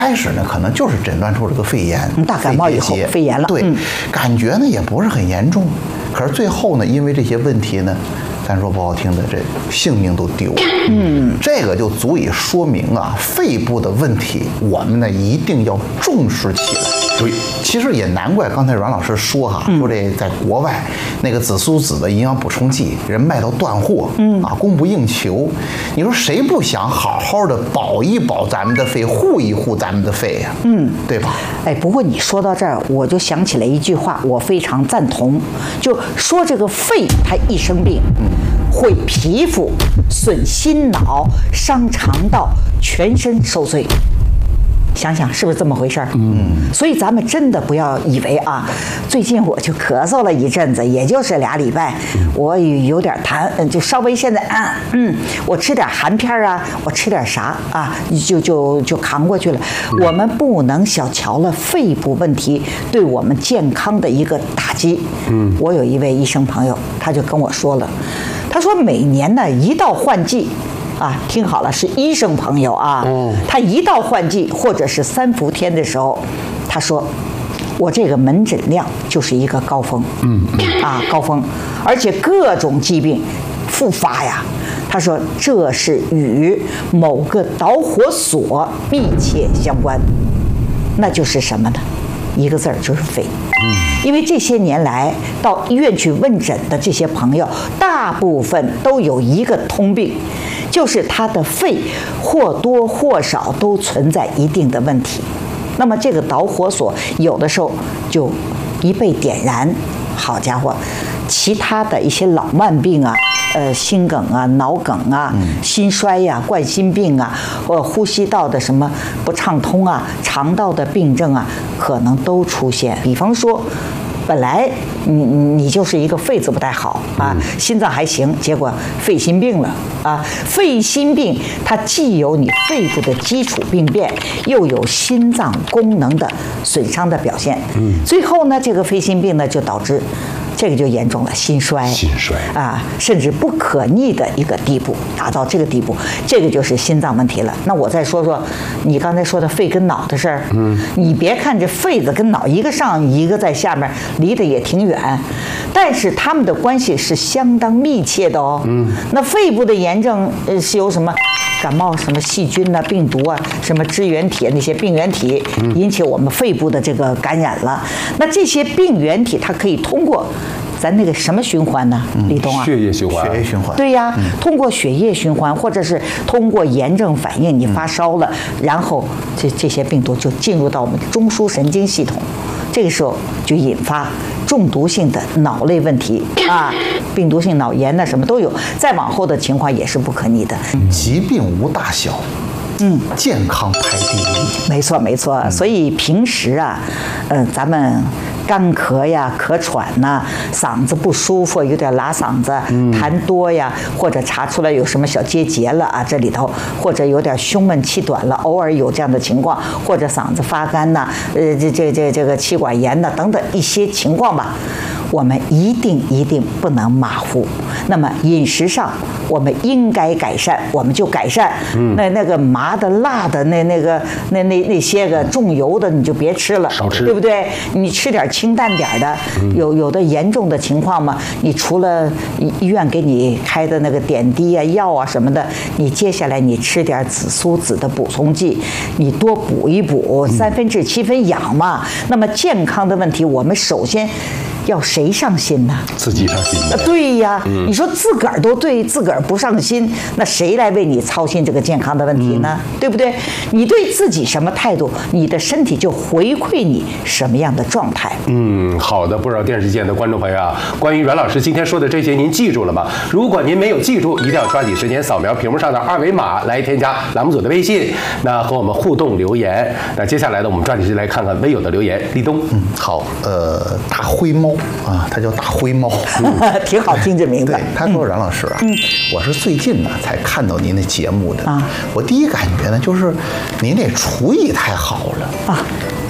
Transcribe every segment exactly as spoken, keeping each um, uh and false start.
开始呢，可能就是诊断出这个肺炎， 大感冒以后肺炎了， 对，嗯、感觉呢也不是很严重，可是最后呢，因为这些问题呢，咱说不好听的，这性命都丢了。嗯，这个就足以说明啊，肺部的问题，我们呢一定要重视起来。对，其实也难怪刚才阮老师说哈，说这在国外那个紫苏籽的营养补充剂，人卖到断货，嗯啊，供不应求。你说谁不想好好的保一保咱们的肺，护一护咱们的肺呀？嗯，对吧？ 哎，不过你说到这儿，我就想起来一句话，我非常赞同，就说这个肺它一生病，嗯，毁皮肤、损心脑、伤肠道，全身受罪。想想是不是这么回事儿？嗯，所以咱们真的不要以为啊，最近我就咳嗽了一阵子，也就是俩礼拜，我有点痰，就稍微现在啊，嗯，我吃点含片啊，我吃点啥啊，就就就扛过去了。我们不能小瞧了肺部问题对我们健康的一个打击。嗯，我有一位医生朋友，他就跟我说了，他说每年呢一到换季。啊，听好了，是医生朋友啊。嗯，他一到换季或者是三伏天的时候，他说，我这个门诊量就是一个高峰。嗯，啊，高峰，而且各种疾病复发呀。他说这是与某个导火索密切相关，那就是什么呢？一个字儿就是肺。因为这些年来到医院去问诊的这些朋友，大部分都有一个通病，就是他的肺或多或少都存在一定的问题。那么这个导火索有的时候就一被点燃，好家伙，其他的一些老慢病啊，呃，心梗啊、脑梗啊、心衰呀、啊、冠心病啊，或呼吸道的什么不畅通啊、肠道的病症啊，可能都出现。比方说，本来你你就是一个肺子不太好啊，心脏还行，结果肺心病了啊。肺心病它既有你肺部的基础病变，又有心脏功能的损伤的表现。嗯，最后呢，这个肺心病呢就导致。这个就严重了，心衰， 心衰啊，甚至不可逆的一个地步，达到这个地步，这个就是心脏问题了。那我再说说你刚才说的肺跟脑的事儿，嗯，你别看这肺子跟脑一个上一个在下面，离得也挺远，但是他们的关系是相当密切的哦。嗯，那肺部的炎症呃是由什么？感冒什么细菌啊、病毒啊、什么支原体那些病原体引起我们肺部的这个感染了。那这些病原体它可以通过咱那个什么循环呢？李东啊， 血液循环， 血液循环。 对呀，通过血液循环，或者是通过炎症反应，你发烧了，然后这这些病毒就进入到我们中枢神经系统，这个时候就引发中毒性的脑类问题啊，病毒性脑炎呐，什么都有。再往后的情况也是不可逆的。 疾病无大小。嗯，健康排第一。 没错，没错。所以平时啊，嗯、呃，咱们干咳呀、咳喘呐、嗓子不舒服，有点拉嗓子、痰多呀，或者查出来有什么小结节了啊，这里头或者有点胸闷气短了，偶尔有这样的情况，或者嗓子发干呐，呃，这这这这个气管炎呐等等一些情况吧。我们一定一定不能马虎。那么饮食上，我们应该改善，我们就改善。嗯、那那个麻的、辣的，那那个那那那些个重油的，你就别吃了， 少吃， 对不对？你吃点清淡点的。嗯、有有的严重的情况嘛，你除了医院给你开的那个点滴啊、药啊什么的，你接下来你吃点紫苏籽的补充剂，你多补一补，三分治七分养嘛。嗯、那么健康的问题，我们首先。要谁上心呢？ 自己上心的。 对呀，嗯、你说自个儿都对自个儿不上心，那谁来为你操心这个健康的问题呢？嗯、对不对？你对自己什么态度，你的身体就回馈你什么样的状态。 嗯，好的。不知道电视机前的观众朋友啊，关于阮老师今天说的这些，您记住了吗？如果您没有记住，一定要抓紧时间扫描屏幕上的二维码来添加栏目组的微信，那和我们互动留言。那接下来呢，我们抓紧时间来看看微友的留言。立冬， 嗯，好，呃，大灰猫。啊，他叫大灰猫， 嗯、挺好听这名字。 对，他说阮老师啊，嗯、我是最近呢才看到您的节目的啊。我第一感觉呢，就是您这厨艺太好了啊。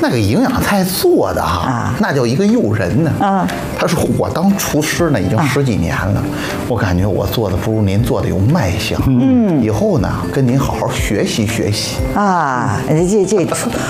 那个营养菜做的哈， 啊那叫一个诱人呢。 啊他说我当厨师呢已经十几年了，我感觉我做的不如您做的有卖相。嗯，以后呢跟您好好学习学习。 啊，这这